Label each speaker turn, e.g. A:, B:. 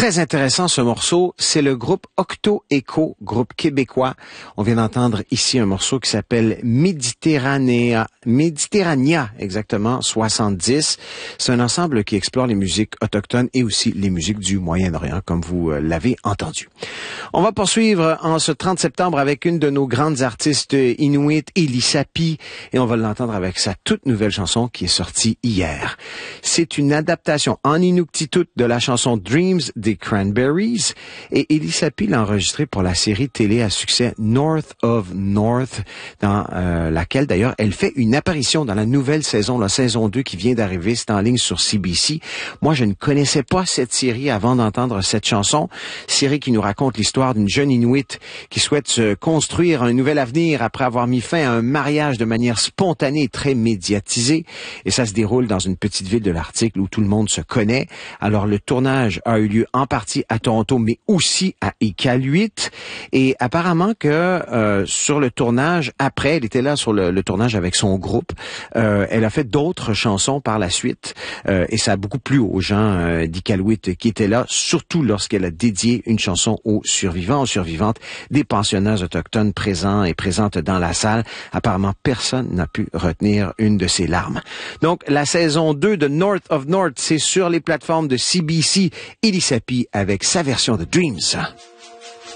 A: Très intéressant ce morceau, c'est le groupe Octo Echo, groupe québécois. On vient d'entendre ici un morceau qui s'appelle Méditerranea exactement, 70. C'est un ensemble qui explore les musiques autochtones et aussi les musiques du Moyen-Orient, comme vous l'avez entendu. On va poursuivre en ce 30 septembre avec une de nos grandes artistes inuites, Elisapi, et on va l'entendre avec sa toute nouvelle chanson qui est sortie hier. C'est une adaptation en inuktitut de la chanson Dreams des Cranberries, et Elisapi l'a enregistré pour la série télé à succès North of North, dans laquelle d'ailleurs elle fait une apparition dans la nouvelle saison, la saison 2 qui vient d'arriver, c'est en ligne sur CBC. Moi, je ne connaissais pas cette série avant d'entendre cette chanson, série qui nous raconte l'histoire d'une jeune Inuit qui souhaite se construire un nouvel avenir après avoir mis fin à un mariage de manière spontanée et très médiatisée, et ça se déroule dans une petite ville de l'Arctique où tout le monde se connaît. Alors le tournage a eu lieu en partie à Toronto, mais aussi à Iqaluit. Et apparemment que sur le tournage, après, elle était là sur le tournage avec son groupe, elle a fait d'autres chansons par la suite. Et ça a beaucoup plu aux gens d'Iqaluit qui étaient là, surtout lorsqu'elle a dédié une chanson aux survivants, aux survivantes des pensionnats autochtones présents et présentes dans la salle. Apparemment, personne n'a pu retenir une de ses larmes. Donc, la saison 2 de North of North, c'est sur les plateformes de CBC. Elisapi avec sa version de Dreams.